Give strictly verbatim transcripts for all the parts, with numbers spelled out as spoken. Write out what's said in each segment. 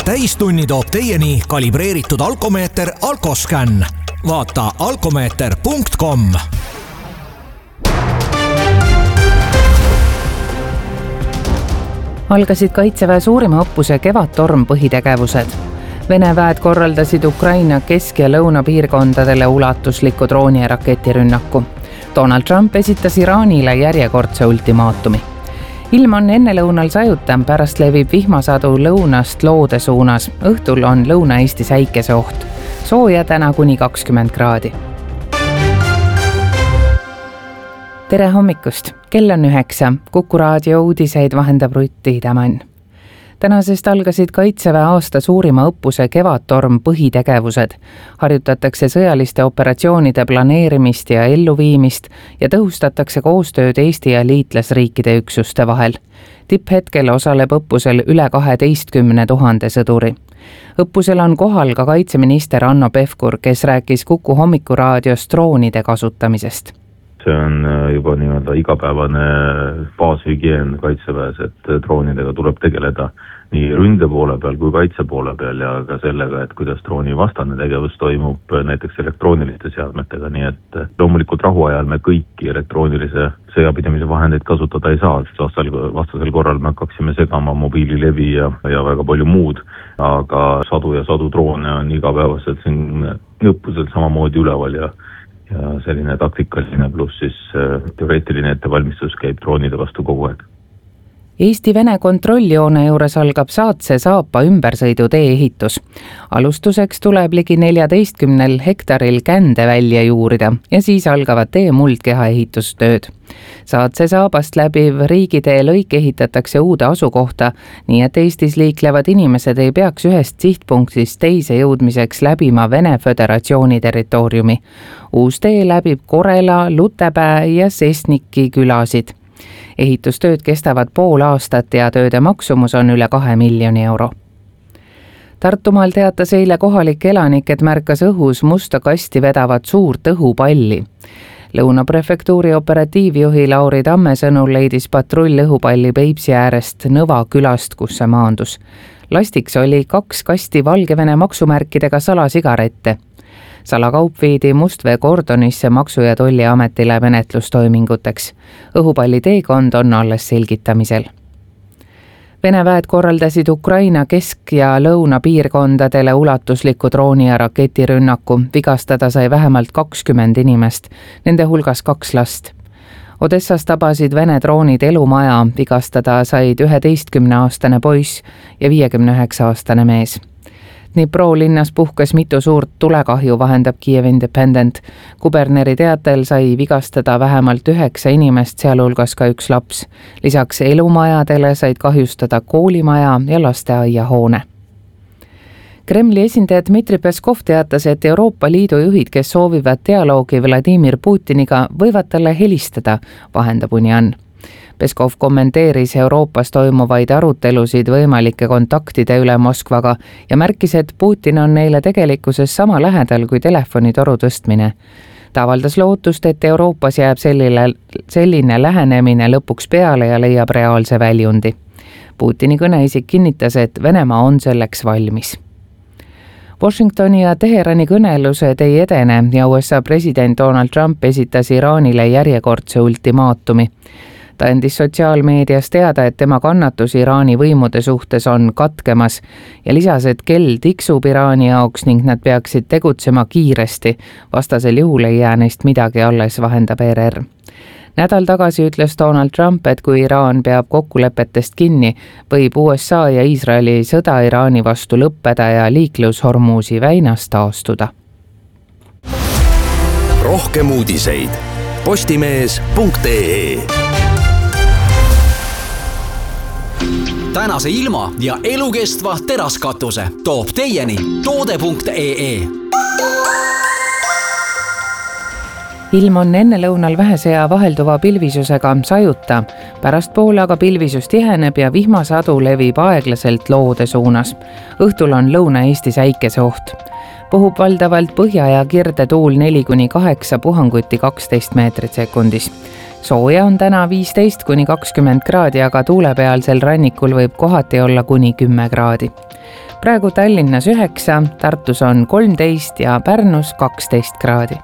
täistunni toob teieni kalibreeritud alkomeeter Alkoscan. Vaata alkomeeter punkt com. Algasid Kaitseväe suurima õppuse Kevadtorm põhitegevused. Vene väed korraldasid Ukraina kesk- ja lõunapiirkondadele ulatusliku drooni- ja raketirünnaku. Donald Trump esitas Iraanile järjekordse ultimaatumi. Ilm on ennelõunal sajutam, pärast levib vihmasadu lõunast loode suunas. Õhtul on Lõuna-Eestis äikese oht. Sooja täna kuni kakskümmend kraadi. Tere hommikust! Kell on üheksa. Kuku raadio uudiseid vahendab Rutti Tämann. Tänasest algasid Kaitseväe aasta suurima õppuse Kevadtorm põhitegevused. Harjutatakse sõjaliste operatsioonide planeerimist ja elluviimist ja tõhustatakse koostööd Eesti ja liitlasriikide üksuste vahel. Tipphetkel osaleb õppusel üle kaheteistkümne tuhande sõduri. Õppusel on kohal ka kaitseminister Hanno Pevkur, kes rääkis Kuku hommikuraadios droonide kasutamisest. See on juba nii-öelda igapäevane baashügieen Kaitseväes, et droonidega tuleb tegeleda nii ründe poole peal kui kaitse poole peal ja ka sellega, et kuidas drooni vastane tegevus toimub näiteks elektrooniliste seadmetega, nii et loomulikult rahuajal me kõiki elektroonilise sõjapidamise vahendeid kasutada ei saa, sest vastasel, vastasel korral me hakkaksime segama mobiililevi ja, ja väga palju muud, aga sadu ja sadu droone on igapäevaselt siin õppusel samamoodi üleval ja ja selline taktikaline pluss siis teoreetiline ettevalmistus käib droonide vastu kogu aeg. Eesti-Vene kontrolljoone juures algab Saatse Saapa ümbersõidutee ehitus. Alustuseks tuleb ligi neljateistkümnel hektaril kände välja juurida ja siis algavad tee muldkeha ehitustööd. Saatse Saabast läbiv riigitee lõik ehitatakse uude asukohta, nii et Eestis liiklevad inimesed ei peaks ühest sihtpunktist teise jõudmiseks läbima Vene Föderatsiooni territooriumi. Uus tee läbib Korela, Lutepää ja Sesniki külasid. Ehitustööd kestavad pool aastat ja tööde maksumus on üle kahe miljoni euro. Tartumaal teatas eile kohalik elanik, et märkas õhus musta kasti vedavat suurt õhupalli. Lõunaprefektuuri operatiivjuhi Lauri Tamme sõnul leidis patrull õhupalli Peipsi äärest Nõva külast, kus see maandus. Lastiks oli kaks kasti Valgevene maksumärkidega salasigarette. Salakaup viidi Mustvee kordonisse Maksu- ja Tolliametile menetlustoiminguteks. Õhupalli teekond on alles selgitamisel. Vene väed korraldasid Ukraina kesk- ja lõunapiirkondadele ulatusliku drooni- ja raketirünnaku. Vigastada sai vähemalt kakskümmend inimest, nende hulgas kaks last. Odessas tabasid Vene droonid elumaja, vigastada said üheteistkümneaastane poiss ja viiekümne üheksa aastane mees. Dnipro linnas puhkes mitu suurt tulekahju, vahendab Kiev Independent. Kuberneri teatel sai vigastada vähemalt üheksa inimest, sealhulgas ka üks laps. Lisaks elumajadele said kahjustada koolimaja ja lasteaiahoone. Kremli esindaja Dmitri Peskov teatas, et Euroopa Liidu juhid, kes soovivad dialoogi Vladimir Putiniga, võivad talle helistada, vahendab Unian. Peskov kommenteeris Euroopas toimuvaid arutelusid võimalike kontaktide üle Moskvaga ja märkis, et Putin on neile tegelikkuses sama lähedal kui telefonitoru tõstmine. Ta avaldas lootust, et Euroopas jääb selline, selline lähenemine lõpuks peale ja leiab reaalse väljundi. Putini kõneisik kinnitas, et Venemaa on selleks valmis. Washingtoni ja Teherani kõnelused ei edene ja U S A president Donald Trump esitas Iraanile järjekordse ultimaatumi. Ta endis sotsiaalmeedias teada, et tema kannatus Iraani võimude suhtes on katkemas ja lisas, et kell tiksub Iraani jaoks ning nad peaksid tegutsema kiiresti. Vastasel juhul ei jää neist midagi alles, vahendab E R R. Nädal tagasi ütles Donald Trump, et kui Iraan peab kokkulepetest kinni, võib U S A ja Iisraeli sõda Iraani vastu lõppeda ja liiklus Hormuzi väinas taastuda. Rohkem uudiseid postimees punkt ee. Tänase ilma ja elukestva teraskatuse toob teieni toode punkt ee. Ilm on ennelõunal vähese ja vahelduva pilvisusega sajuta. Pärastpoole aga pilvisus tiheneb ja vihmasadu levib aeglaselt loode suunas. Õhtul on Lõuna-Eestis äikese oht. Puhub valdavalt põhja ja kirde tuul neli kuni kaheksa, puhanguti kaksteist meetrit sekundis. Sooja on täna viisteist kuni kakskümmend kraadi, aga tuulepealsel rannikul võib kohati olla kuni kümme kraadi. praegu Tallinnas üheksa, Tartus on kolmteist ja Pärnus kaksteist kraadi.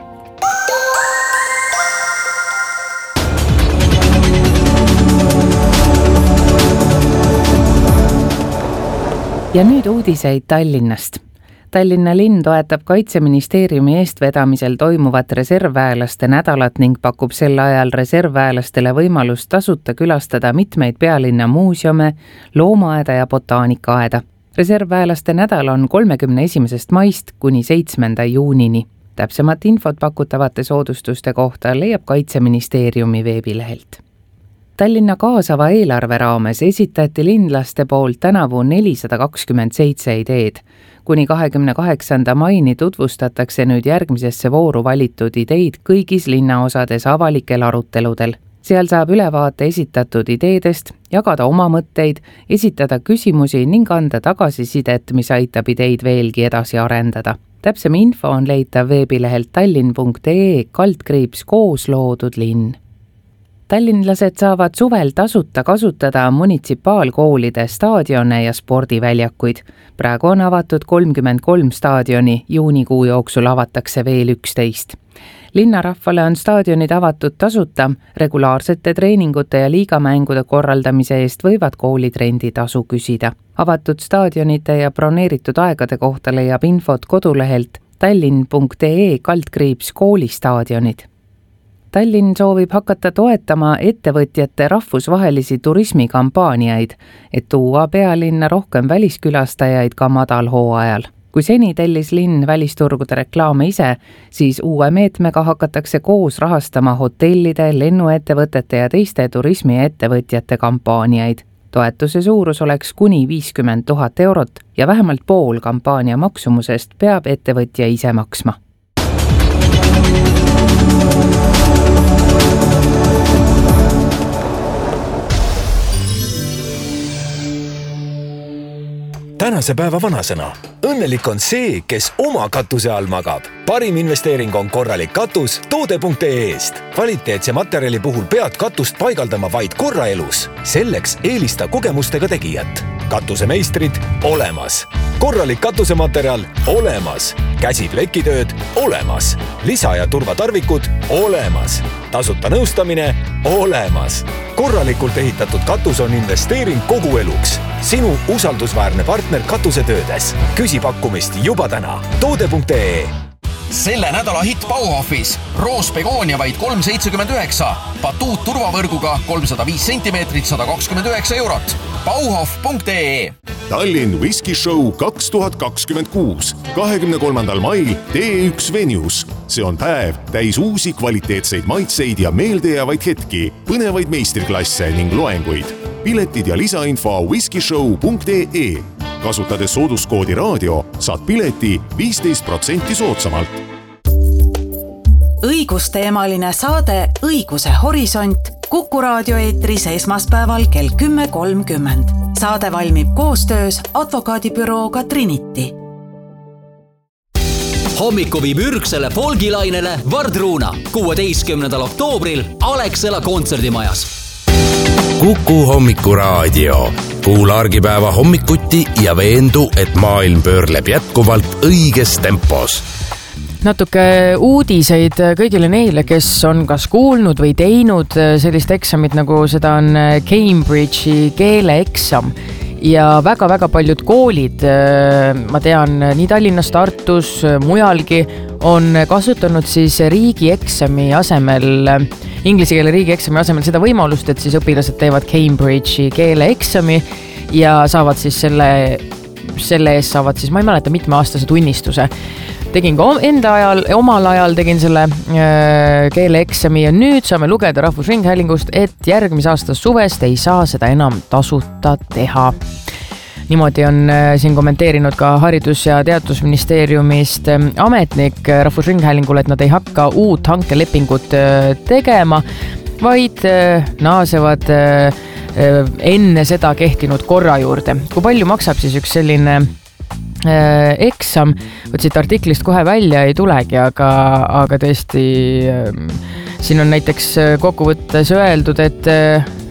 Ja nüüd uudiseid Tallinnast. Tallinna linn toetab Kaitseministeeriumi eestvedamisel toimuvat reservväelaste nädalat ning pakub sel ajal reservväelastele võimalust tasuta külastada mitmeid pealinna muuseume, loomaaeda ja botaanikaaeda. Reservväelaste nädal on kolmekümne esimesest maist kuni seitsmenda juunini. Täpsemat infot pakutavate soodustuste kohta leiab Kaitseministeeriumi veebilehelt. Tallinna kaasava eelarve raames esitati linlaste poolt tänavu nelisada kakskümmend seitse ideed. Kuni kahekümne kaheksanda maini tutvustatakse nüüd järgmisesse vooru valitud ideid kõigis linnaosades avalikel aruteludel. Seal saab ülevaate esitatud ideedest, jagada oma mõtteid, esitada küsimusi ning anda tagasisidet, mis aitab ideid veelgi edasi arendada. Täpsem info on leitav veebilehelt tallinn punkt ee kaldkriips koos loodud linn. Tallinlased saavad suvel tasuta kasutada munitsipaalkoolide staadione ja spordiväljakuid. Praegu on avatud kolmkümmend kolm staadioni, juunikuu jooksul avatakse veel üksteist. Linnarahvale on staadionid avatud tasuta, regulaarsete treeningute ja liigamängude korraldamise eest võivad koolid renditasu küsida. Avatud staadionite ja broneeritud aegade kohta leiab infot kodulehelt tallinn punkt ee kaldkriips koolistaadionid. Tallinn soovib hakata toetama ettevõtjate rahvusvahelisi turismikampaaniaid, et tuua pealinna rohkem väliskülastajaid ka madalhooajal. Kui seni tellis linn välisturgude reklaame ise, siis uue meetmega hakatakse koos rahastama hotellide, lennuettevõtete ja teiste turismiettevõtjate kampaaniaid. Toetuse suurus oleks kuni viiskümmend tuhat eurot ja vähemalt pool kampaania maksumusest peab ettevõtja ise maksma. Tänase päeva vanasõna. Õnnelik on see, kes oma katuse all magab. Parim investeering on korralik katus toode punkt ee-st. Kvaliteetse materjali puhul pead katust paigaldama vaid korra elus. Selleks eelista kogemustega tegijat. Katusemeistrid olemas. Korralik katusematerjal olemas. Käsiplekitööd olemas. Lisa- ja turvatarvikud olemas. Tasuta nõustamine olemas. Korralikult ehitatud katus on investeering kogu eluks. Sinu usaldusväärne partner katusetöödes. Küsi pakkumist juba täna. toode punkt ee. Selle nädala hitt Bauhofis. Roos Begoonia vaid kolm seitsekümmend üheksa. Batuut turvavõrguga kolmsada viis sentimeetrit sada kakskümmend üheksa eurot. Bauhof punkt ee. Tallinn Whisky Show kaks tuhat kakskümmend kuus. kahekümne kolmandal mail T üks Venues. See on päev täis uusi kvaliteetseid maitseid ja meeldejäävaid hetki, põnevaid meistriklasse ning loenguid. Piletid ja lisainfo whiskyshow punkt ee. Kasutades sooduskoodi raadio saad pileti viisteist protsenti soodsamalt. Õigusteemaline saade Õiguse horisont Kuku raadio eetris esmaspäeval kell kümme kolmkümmend. Saade valmib koostöös advokaadibürooga Trinity. Hommiku viib ürgsele folgilainele Vardruuna kuueteistkümnendal oktoobril Alexela kontserdimajas. Kuku hommikuraadio. Kuula argipäeva hommikuti ja veendu, et maailm pöörleb jätkuvalt õiges tempos. Natuke uudiseid kõigile neile, kes on kas kuulnud või teinud sellist eksamit, nagu seda on Cambridge'i keeleeksam. Ja väga-väga paljud koolid, ma tean, nii Tallinnas, Tartus, mujalgi, on kasutanud siis riigieksami asemel, inglise keele riigieksami asemel seda võimalust, et siis õpilased teevad Cambridge'i keeleeksami ja saavad siis selle, selle eest saavad siis, ma ei mäleta, mitmeaastase tunnistuse. Tegin ka enda ajal, omal ajal tegin selle äh, keeleeksami ja nüüd saame lugeda Rahvusringhäälingust, et järgmise aasta suvest ei saa seda enam tasuta teha. Niimoodi on äh, siin kommenteerinud ka Haridus- ja Teadusministeeriumist äh, ametnik Rahvusringhäälingule, et nad ei hakka uut hankelepingut äh, tegema, vaid äh, naasevad äh, äh, enne seda kehtinud korra juurde. Kui palju maksab siis üks selline eksam, võt siit artiklist kohe välja ei tulegi, aga, aga tõesti siin on näiteks kokkuvõttes öeldud, et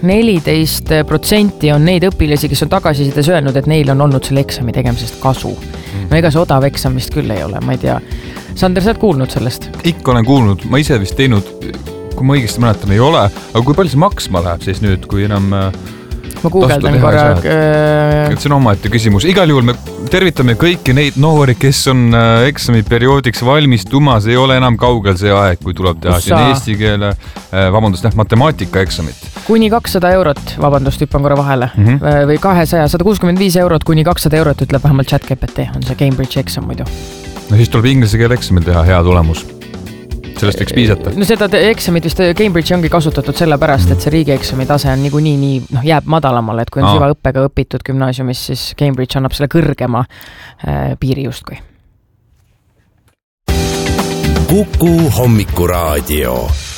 neliteist protsenti on neid õpilasi, kes on tagasisides öelnud, et neil on olnud selle eksami tegemisest kasu. No ega see odav eksamist küll ei ole, ma ei tea. Sander, sa oled kuulnud sellest? Ikka olen kuulnud, ma ise vist teinud, kui ma õigesti mäletan, ei ole, aga kui palju see maksma läheb siis nüüd, kui enam ma guugeldan korra. Et see on omaette küsimus. Igal juhul me tervitame kõiki neid noori, kes on eksami perioodiks valmistumas, ei ole enam kaugel see aeg, kui tuleb teha siin eesti keele, vabandust, matemaatika eksamit. Kuni kakssada eurot, vabandust, hüppan korra vahele, mm -hmm. või kahesaja, sada kuuskümmend viis eurot kuni kakssada eurot ütleb vähemalt ChatGPT, on see Cambridge eksam muidu. No siis tuleb inglise keele eksamil teha hea tulemus. Sellest võiks piisata. No seda eksamit vist Cambridge ongi kasutatud selle pärast, et see riigieksami tase on niikuinii nii, noh, jääb madalamale, et kui on süvaõppega õpitud gümnaasiumis, siis Cambridge annab selle kõrgema äh, piiri justkui. Kuku hommikuraadio.